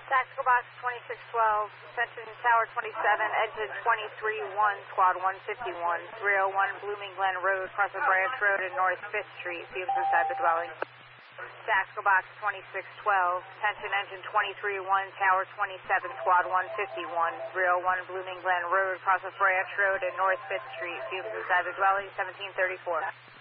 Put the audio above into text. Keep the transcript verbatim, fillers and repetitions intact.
Tactical Box twenty-six twelve, attention Tower twenty-seven, exit twenty-three one, Squad one fifty-one, three oh one Blooming Glen Road, across the Branch Road and North fifth Street, fumes inside the dwelling. Tactical Box twenty-six twelve, attention engine twenty-three one, Tower twenty-seven, Squad one fifty-one, three oh one Blooming Glen Road, across the Branch Road and North fifth Street, fumes inside the dwelling, seventeen thirty-four.